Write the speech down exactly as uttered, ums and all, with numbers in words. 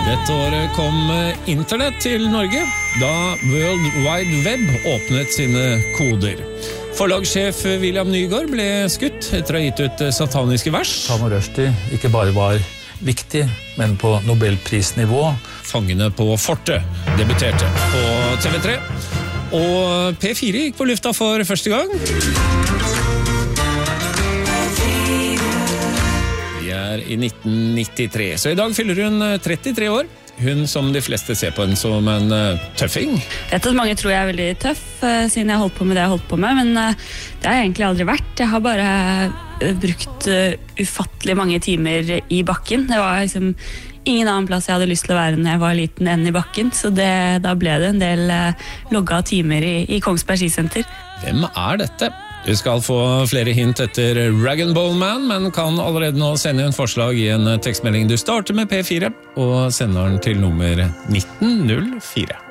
Dette året kom internett til Norge, da World Wide Web åpnet sine koder. Forlagssjef William Nygaard ble skutt etter å ha gitt ut sataniske vers. Salman Rushdie ikke bare var viktig, men på Nobelprisnivå. Fangene på fortet debuterte på T V tre, og P fire gikk på lufta for første gang. Vi er i nitten nittitre, så i dag fyller hun trettitre år. Hun som de fleste ser på en som en uh, tøffing. Jeg vet at mange tror jeg er veldig tøff, uh, siden jeg har holdt på med det jeg har holdt på med, men uh, det har jeg egentlig aldri vært. Jeg har bare uh, brukt uh, ufattelig mange timer i bakken. Det var liksom ingen annen plass jeg hadde lyst til å være når jeg var liten enn i bakken, så det, da ble det en del uh, logga timer i, i Kongsberg Skisenter. Hvem er dette? Du skal få flere hint etter Rag and Bone Man, men kan allerede nå sende inn forslag i en tekstmelding. Du starter med P fire og sender den til nummer nitten null fire.